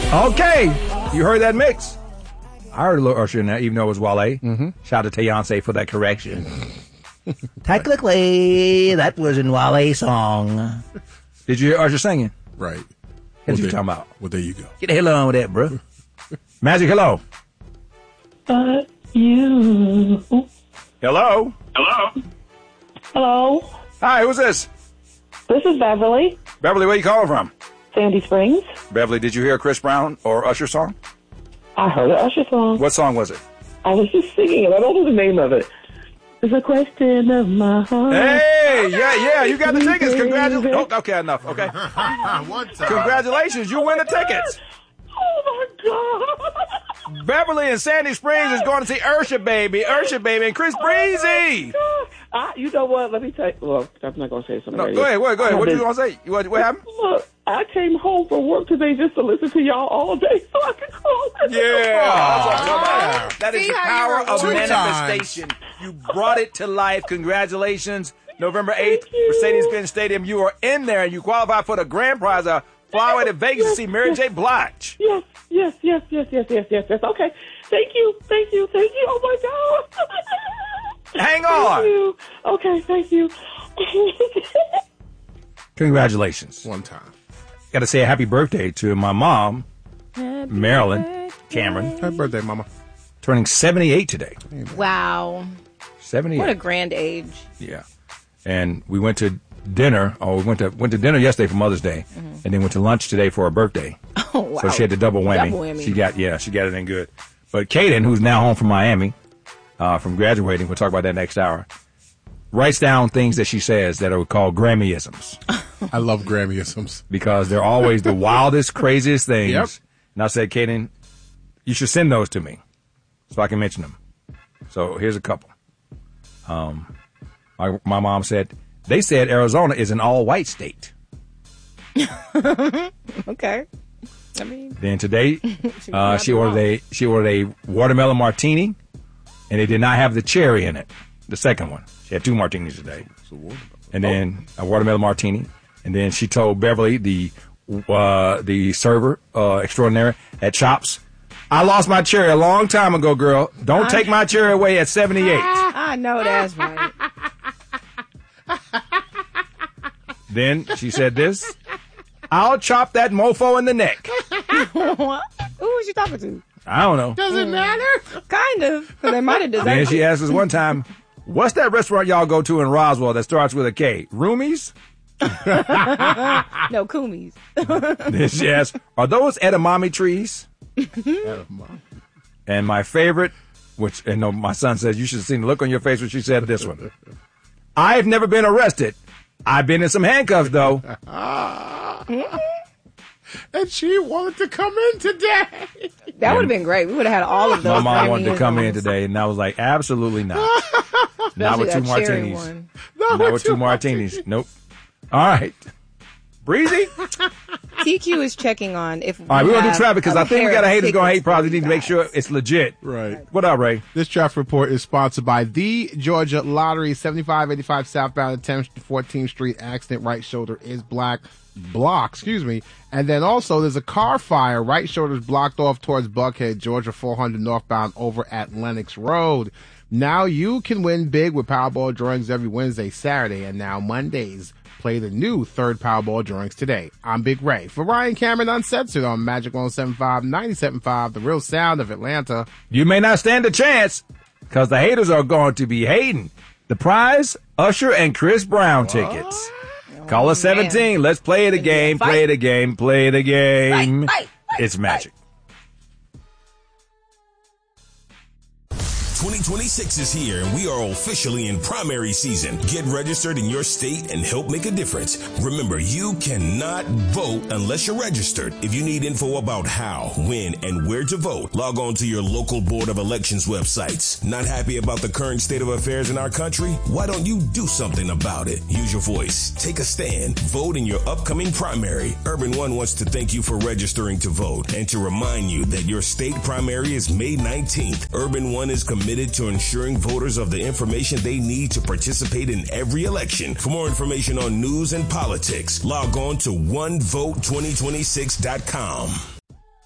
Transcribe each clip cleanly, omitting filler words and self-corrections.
Okay, you heard that mix. I heard a little Usher in there, even though it was Wale. Mm-hmm. Shout out to Beyonce for that correction. Technically, that was in Wale's song. Did you hear Usher singing? Right. What you talking about? Well, there you go. Get the hell on with that, bro. Magic, hello. You. Hello. Hello. Hi, who's this? This is Beverly. Beverly, where you calling from? Sandy Springs. Beverly, did you hear a Chris Brown or Usher song? I heard an Usher song. What song was it? I was just singing it. I don't know the name of it. It's a question of my heart. Hey, yeah, you got the tickets. Congratulations. Oh, okay, enough. Okay. One time. Congratulations, you win the tickets. Oh, my God. Beverly and Sandy Springs is going to see Usher Baby, and Chris Breezy. You know what? Let me tell you. Well, I'm not going to say something. No, go ahead. What you going to say? What happened? Look, I came home from work today just to listen to y'all all day so I could call. Yeah. That is See the how you power were of two manifestation. You brought it to life. Congratulations. November 8th, Mercedes-Benz Stadium. You are in there, and you qualify for the grand prize of fly away to Vegas to see Mary J. Blige. Yes. Okay. Thank you. Oh, my God. Hang Thank on. you. Okay, thank you. Congratulations. One time. Got to say a happy birthday to my mom, Marilyn Cameron, Happy birthday, Mama. turning 78 today. Wow. 78. What a grand age. Yeah. And we went to dinner. We went to dinner yesterday for Mother's Day, and then went to lunch today for her birthday. Oh, wow. So she had the double whammy. Double whammy. She got it in good. But Kaden, who's now home from Miami, from graduating, we'll talk about that next hour, writes down things that she says that are called Grammyisms. I love Grammyisms. Because they're always the wildest, craziest things. Yep. And I said, Kaden, you should send those to me so I can mention them. So here's a couple. My mom said, they said Arizona is an all-white state. Okay. I mean, Then today, she ordered a watermelon martini, and it did not have the cherry in it. The second one. She had 2 martinis today. And then a watermelon martini. And then she told Beverly, the server extraordinary at Chops, I lost my cherry a long time ago, girl. Don't take my cherry away at 78. I know that's right. Then she said this, I'll chop that mofo in the neck. What? Who was you talking to? I don't know. Does it matter? Kind of. Because they might have Then deserved she asked us one time, what's that restaurant y'all go to in Roswell that starts with a K? Roomies? No, Kumis. Then she asked, are those edamame trees? And my favorite, which my son says, you should have seen the look on your face when she said this one. I've never been arrested. I've been in some handcuffs, though. And she wanted to come in today. That would have been great. We would have had all of those. My mom wanted to come in today, and I was like, absolutely not. Not with 2 martinis. Not with 2 martinis. Nope. All right. Breezy? TQ is checking on if All right, we're going to do traffic because I think we got a haters going to hate probably. Need to make sure it's legit. Right. What up, Ray? This traffic report is sponsored by the Georgia Lottery. 7585 southbound at 10th to 14th Street. Accident, right shoulder is blocked. And then also there's a car fire. Right shoulder is blocked off towards Buckhead, Georgia 400 northbound over at Lenox Road. Now you can win big with Powerball drawings every Wednesday, Saturday, and now Mondays. Play the new third Powerball drawings today. I'm Big Ray. For Ryan Cameron Uncensored on Magic 107.5, 97.5, the real sound of Atlanta. You may not stand a chance because the haters are going to be hating. The prize, Usher and Chris Brown tickets. Call us 17. Man. Let's play the game. Play the game. Play the game. It's magic. 2026 is here and we are officially in primary season. Get registered in your state and help make a difference. Remember, you cannot vote unless you're registered. If you need info about how, when, and where to vote, log on to your local Board of Elections websites. Not happy about the current state of affairs in our country? Why don't you do something about it? Use your voice. Take a stand. Vote in your upcoming primary. Urban One wants to thank you for registering to vote and to remind you that your state primary is May 19th. Urban One is committed to ensuring voters of the information they need to participate in every election. For more information on news and politics, log on to onevote2026.com.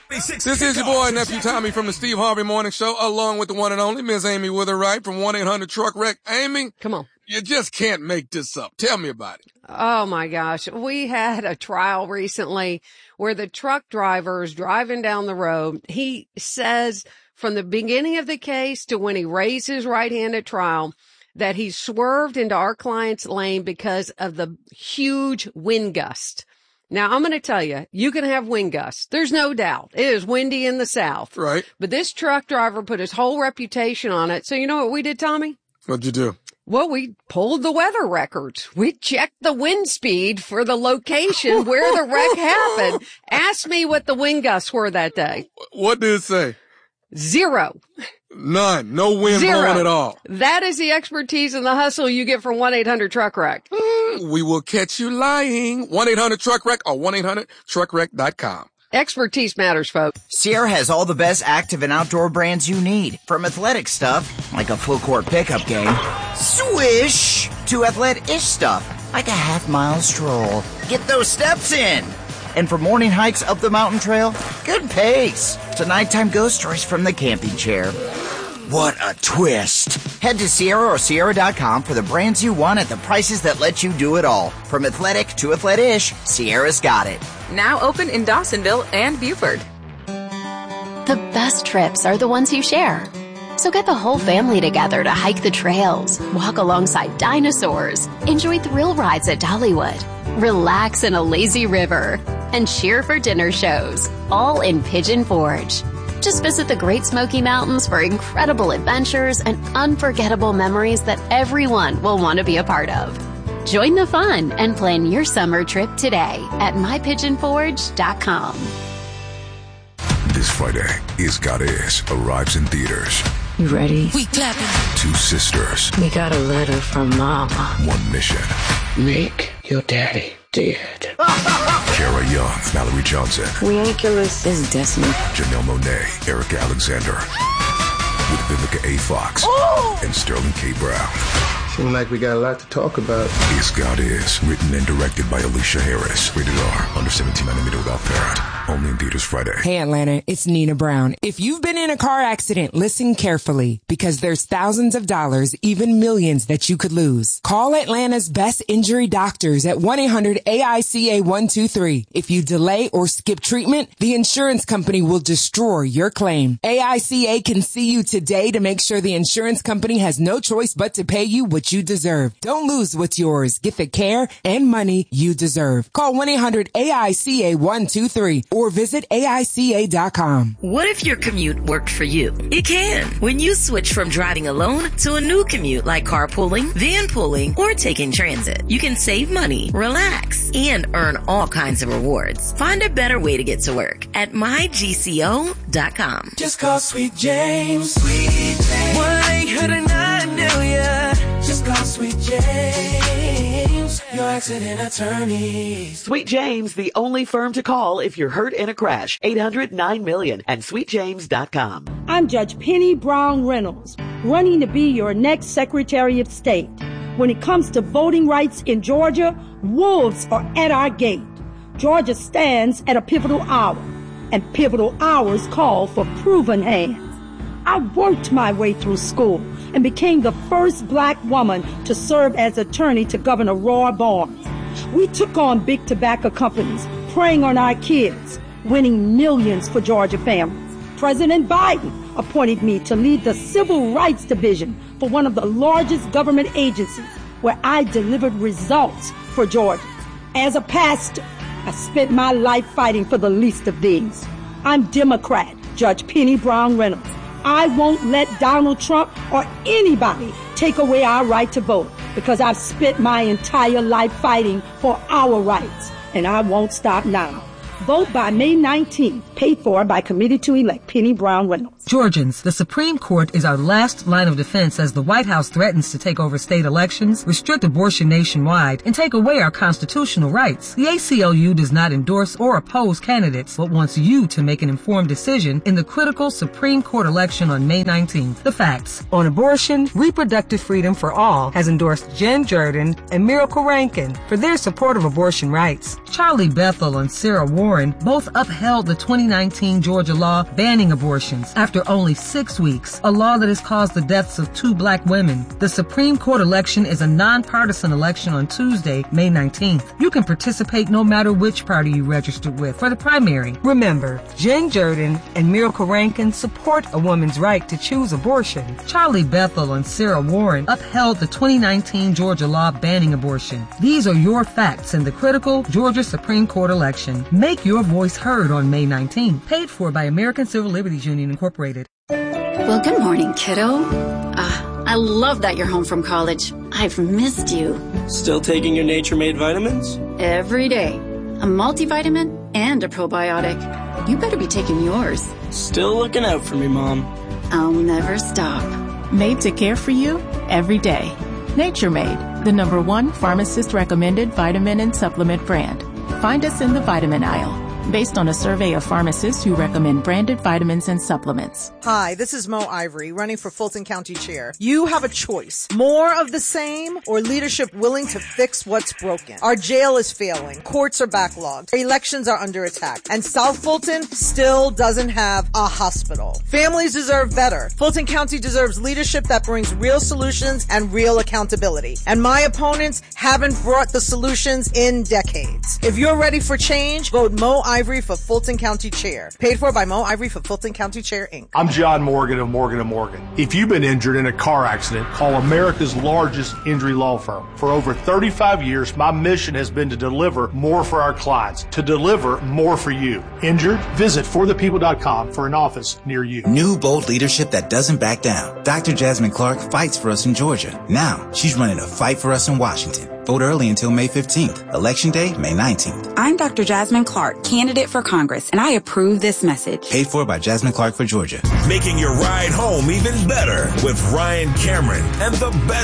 This is your boy, Nephew Tommy from the Steve Harvey Morning Show, along with the one and only Ms. Amy Witherwright from 1-800-TRUCK-WRECK. Amy? Come on. You just can't make this up. Tell me about it. Oh, my gosh. We had a trial recently where the truck driver is driving down the road. He says from the beginning of the case to when he raised his right hand at trial that he swerved into our client's lane because of the huge wind gust. Now, I'm going to tell you, you can have wind gusts. There's no doubt. It is windy in the South. Right. But this truck driver put his whole reputation on it. So you know what we did, Tommy? What'd you do? Well, we pulled the weather records. We checked the wind speed for the location where the wreck happened. Ask me what the wind gusts were that day. What did it say? 0. None. No wind 0. blowing at all. That is the expertise and the hustle you get from 1-800-TRUCK-WRECK. We will catch you lying. 1-800-TRUCK-WRECK or 1-800-TRUCKWRECK.com. Expertise matters, folks. Sierra has all the best active and outdoor brands you need. From athletic stuff, like a full court pickup game, swish, to athlete-ish stuff, like a half-mile stroll. Get those steps in. And for morning hikes up the mountain trail, good pace. To nighttime ghost stories from the camping chair. What a twist. Head to Sierra or Sierra.com for the brands you want at the prices that let you do it all. From athletic to athlete-ish, Sierra's got it. Now open in Dawsonville and Buford. The best trips are the ones you share. So get the whole family together to hike the trails, walk alongside dinosaurs, enjoy thrill rides at Dollywood, relax in a lazy river, and cheer for dinner shows, all in Pigeon Forge. Just visit the Great Smoky Mountains for incredible adventures and unforgettable memories that everyone will want to be a part of. Join the fun and plan your summer trip today at mypigeonforge.com. This Friday, Is God Is arrives in theaters. You ready? We clapping. Two sisters. We got a letter from Mama. One mission. Make your daddy dead. Kara Young, Mallory Johnson. Ridiculous is Destiny. Janelle Monáe, Erica Alexander. With Vivica A. Fox and Sterling K. Brown. Seems like we got a lot to talk about. Is God Is, written and directed by Alicia Harris. Rated R, under 17, animated without parent. Only in theaters Friday. Hey Atlanta, it's Nina Brown. If you've been in a car accident, listen carefully because there's thousands of dollars, even millions that you could lose. Call Atlanta's best injury doctors at 1-800-AICA-123. If you delay or skip treatment, the insurance company will destroy your claim. AICA can see you today to make sure the insurance company has no choice but to pay you what you deserve. Don't lose what's yours. Get the care and money you deserve. Call 1-800-AICA-123 or visit AICA.com. What if your commute worked for you? It can when you switch from driving alone to a new commute like carpooling, van pulling, or taking transit. You can save money, relax, and earn all kinds of rewards. Find a better way to get to work at mygco.com. Just call Sweet James. Sweet James. 1-800-9-million. Just call Sweet James, your accident attorney. Sweet James, the only firm to call if you're hurt in a crash. 800-9-million and sweetjames.com. I'm Judge Penny Brown Reynolds, running to be your next Secretary of State. When it comes to voting rights in Georgia, wolves are at our gate. Georgia stands at a pivotal hour, and pivotal hours call for proven hands. I worked my way through school and became the first black woman to serve as attorney to Governor Roy Barnes. We took on big tobacco companies, preying on our kids, winning millions for Georgia families. President Biden appointed me to lead the Civil Rights Division for one of the largest government agencies, where I delivered results for Georgians. As a pastor, I spent my life fighting for the least of these. I'm Democrat Judge Penny Brown Reynolds. I won't let Donald Trump or anybody take away our right to vote because I've spent my entire life fighting for our rights, and I won't stop now. Vote by May 19th. Paid for by Committee to Elect Penny Brown Reynolds. Georgians, the Supreme Court is our last line of defense as the White House threatens to take over state elections, restrict abortion nationwide, and take away our constitutional rights. The ACLU does not endorse or oppose candidates, but wants you to make an informed decision in the critical Supreme Court election on May 19th. The facts. On abortion, Reproductive Freedom for All has endorsed Jen Jordan and Miracle Rankin for their support of abortion rights. Charlie Bethel and Sarah Warren Warren both upheld the 2019 Georgia law banning abortions after only 6 weeks, a law that has caused the deaths of 2 black women. The Supreme Court election is a nonpartisan election on Tuesday, May 19th. You can participate no matter which party you registered with for the primary. Remember, Jen Jordan and Miracle Rankin support a woman's right to choose abortion. Charlie Bethel and Sarah Warren upheld the 2019 Georgia law banning abortion. These are your facts in the critical Georgia Supreme Court election. Make your voice heard on May 19th. Paid for by American Civil Liberties Union, Incorporated. Well, good morning, kiddo. I love that you're home from college. I've missed you. Still taking your Nature Made vitamins? Every day. A multivitamin and a probiotic. You better be taking yours. Still looking out for me, Mom. I'll never stop. Made to care for you every day. Nature Made, the #1 pharmacist recommended vitamin and supplement brand. Find us in the vitamin aisle. Based on a survey of pharmacists who recommend branded vitamins and supplements. Hi, this is Mo Ivory, running for Fulton County Chair. You have a choice. More of the same or leadership willing to fix what's broken. Our jail is failing. Courts are backlogged. Elections are under attack. And South Fulton still doesn't have a hospital. Families deserve better. Fulton County deserves leadership that brings real solutions and real accountability. And my opponents haven't brought the solutions in decades. If you're ready for change, vote Mo Ivory for Fulton County Chair. Paid for by Mo Ivory for Fulton County Chair, Inc. I'm John Morgan of Morgan & Morgan. If you've been injured in a car accident, call America's largest injury law firm. For over 35 years, my mission has been to deliver more for our clients, to deliver more for you. Injured? Visit forthepeople.com for an office near you. New bold leadership that doesn't back down. Dr. Jasmine Clark fights for us in Georgia. Now, she's running a fight for us in Washington. Vote early until May 15th. Election day, May 19th. I'm Dr. Jasmine Clark, candidate for Congress, and I approve this message. Paid for by Jasmine Clark for Georgia. Making your ride home even better with Ryan Cameron and the best